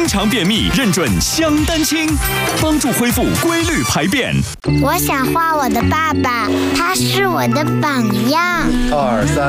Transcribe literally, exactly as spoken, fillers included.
经常便秘，认准香丹清，帮助恢复规律排便。 我想画我的爸爸，他是我的榜样。 二三。